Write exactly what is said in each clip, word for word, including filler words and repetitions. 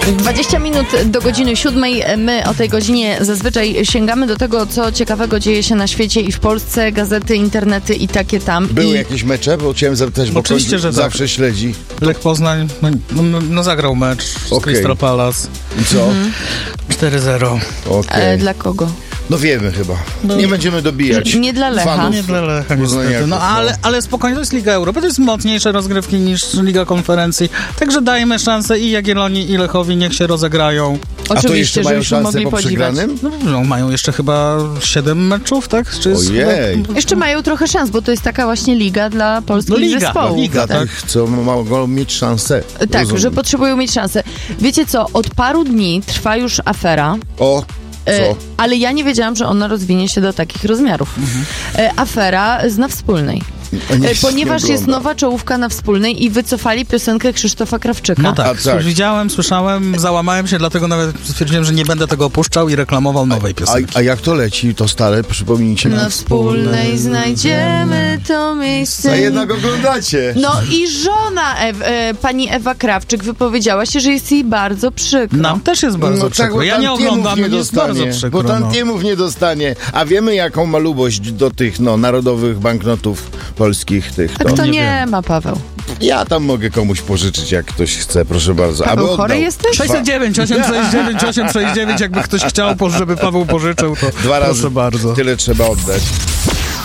dwadzieścia minut do godziny siódmej. My o tej godzinie zazwyczaj sięgamy do tego, co ciekawego dzieje się na świecie i w Polsce, gazety, internety i takie tam. Były I... jakieś mecze? Bo chciałem zapytać, bo Oczywiście, że zawsze tak. śledzi. Lech Poznań, no, no, no zagrał mecz z Okej. Crystal Palace. I co? Mhm. cztery zero. Okej. E, dla kogo? No wiemy chyba. No. Nie będziemy dobijać. Nie dla Lecha. Fanów. Nie dla Lecha niestety. Poznaniaków, No ale, ale spokojnie, to jest Liga Europy, to jest mocniejsze rozgrywki niż Liga Konferencji. Także dajmy szansę i Jagiellonii, i Lechowi, niech się rozegrają. A to jeszcze Oczywiście, mają żebyśmy szansę mogli po podziwiać. przegranym? No, no mają jeszcze chyba siedem meczów, tak? Czy jest Ojej. chyba- Jeszcze mają trochę szans, bo to jest taka właśnie liga dla polskich No liga, zespołów. no liga, Dla tak. tych, co mogą mieć szansę. Tak, Rozumiem. że potrzebują mieć szansę. Wiecie co, od paru dni trwa już afera, O, e, co? ale ja nie wiedziałam, że ona rozwinie się do takich rozmiarów. E, afera z Na Wspólnej. A nie E, ponieważ nie jest oglądam. nowa czołówka Na Wspólnej i wycofali piosenkę Krzysztofa Krawczyka. No tak, A, tak. widziałem, słyszałem, załamałem się, dlatego nawet stwierdziłem, że nie będę tego opuszczał i reklamował nowej A, piosenki. a jak to leci, to stale, przypomnijcie mi. Na Wspólnej znajdziemy to miejsce. A jednak oglądacie. No i żona Ew, e, pani Ewa Krawczyk wypowiedziała się, że jest jej bardzo przykro. Nam też jest bardzo No przykro. bo ja nie tantiemów oglądam, nie mi jest bardzo dostanie, przykro. Bo no. tantiemów nie dostanie. A wiemy, jaką ma lubość do tych no, narodowych banknotów polskich. Tych, Tak to. to nie nie wiem. ma, Paweł. Ja tam mogę komuś pożyczyć, jak ktoś chce, proszę bardzo. Paweł, Aby chory oddał. jesteś? sześćset dziewięć, osiemset sześćdziesiąt dziewięć, osiemset sześćdziesiąt dziewięć, jakby ktoś chciał, po- żeby Paweł pożyczył, to Dwa razy proszę bardzo. tyle trzeba oddać.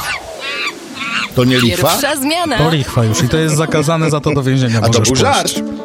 To nie lichwa? Pierwsza zmiana. To lichwa już i to jest zakazane, za to do więzienia A to możesz był pójść. żart.